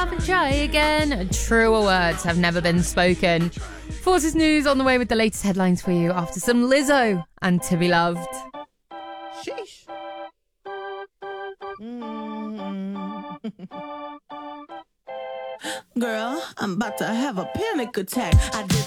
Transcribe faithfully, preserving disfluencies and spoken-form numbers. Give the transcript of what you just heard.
never try again. Truer words have never been spoken. Forces News on the way with the latest headlines for you after some Lizzo and To Be Loved. Sheesh. Mm. Girl, I'm about to have a panic attack. I did